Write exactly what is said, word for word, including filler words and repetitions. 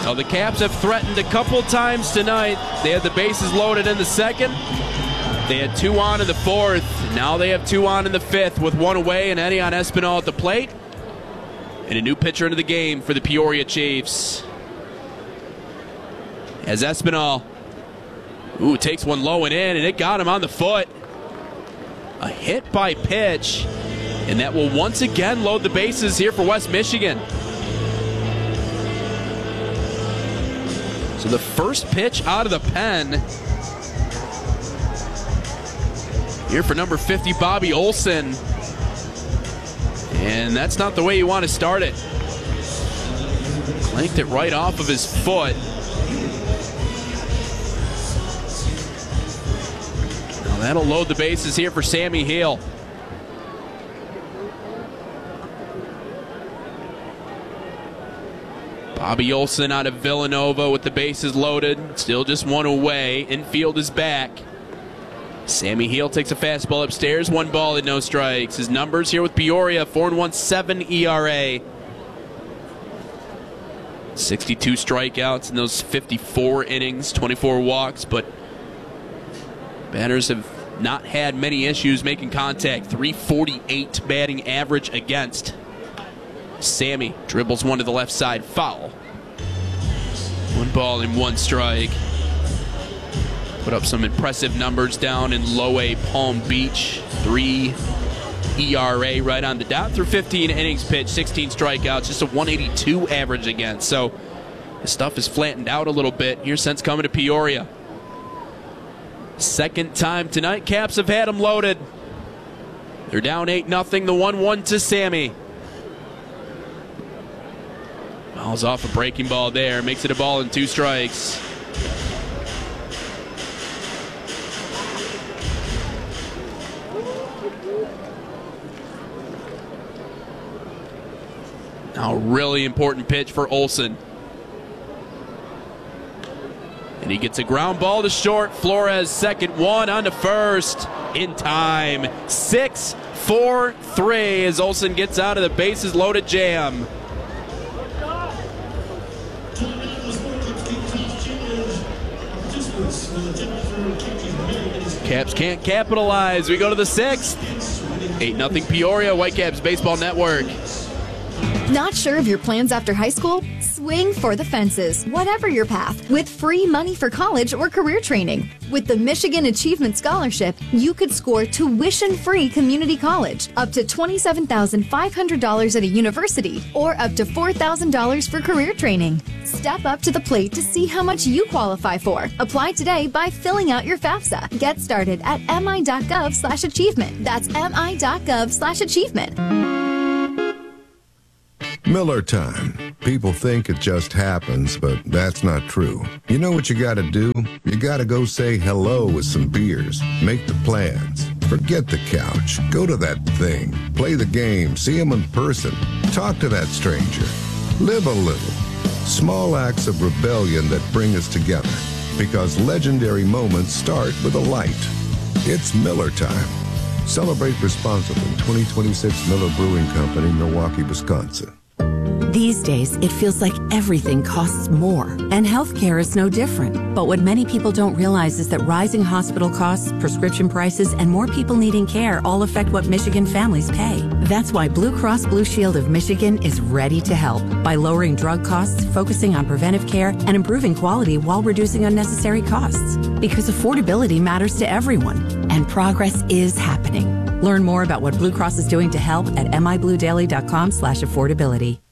Well, the Caps have threatened a couple times tonight. They had the bases loaded in the second. They had two on in the fourth. Now they have two on in the fifth with one away and Edion Espinal at the plate. And a new pitcher into the game for the Peoria Chiefs. As Espinal, ooh, takes one low and in, and it got him on the foot. A hit by pitch, and that will once again load the bases here for West Michigan. So the first pitch out of the pen here for number fifty, Bobby Olson. And that's not the way you want to start it. Clanked it right off of his foot. Now that'll load the bases here for Sammy Heel. Bobby Olson out of Villanova with the bases loaded. Still just one away. Infield is back. Sammy Heel takes a fastball upstairs. One ball and no strikes. His numbers here with Peoria, four and one seven E R A. sixty-two strikeouts in those fifty-four innings, twenty-four walks, but batters have not had many issues making contact. three forty-eight batting average against. Sammy dribbles one to the left side, foul. One ball and one strike. Put up some impressive numbers down in Low A Palm Beach. Three E R A right on the dot through fifteen innings pitched, sixteen strikeouts, just a one eighty-two average against. So this stuff is flattened out a little bit here since coming to Peoria. Second time tonight, Caps have had them loaded. They're down eight nothing, the one one to Sammy. Fouls off a breaking ball there, makes it a ball and two strikes. Now, a really important pitch for Olson. And he gets a ground ball to short. Flores second, one on to first in time. six four three as Olson gets out of the bases loaded jam. Caps can't capitalize. We go to the sixth. eight nothing Peoria, Whitecaps Baseball Network. Not sure of your plans after high school? Swing for the fences, whatever your path, with free money for college or career training. With the Michigan Achievement Scholarship, you could score tuition-free community college, up to twenty-seven thousand five hundred dollars at a university, or up to four thousand dollars for career training. Step up to the plate to see how much you qualify for. Apply today by filling out your FAFSA. Get started at mi.gov slash achievement. That's mi.gov slash achievement. Miller time. People think it just happens, but that's not true. You know what you gotta do? You gotta go say hello with some beers. Make the plans. Forget the couch. Go to that thing. Play the game. See him in person. Talk to that stranger. Live a little. Small acts of rebellion that bring us together. Because legendary moments start with a light. It's Miller time. Celebrate responsibly. twenty twenty-six Miller Brewing Company, Milwaukee, Wisconsin. These days, it feels like everything costs more, and healthcare is no different. But what many people don't realize is that rising hospital costs, prescription prices, and more people needing care all affect what Michigan families pay. That's why Blue Cross Blue Shield of Michigan is ready to help by lowering drug costs, focusing on preventive care, and improving quality while reducing unnecessary costs. Because affordability matters to everyone, and progress is happening. Learn more about what Blue Cross is doing to help at mibluedaily.com slash affordability.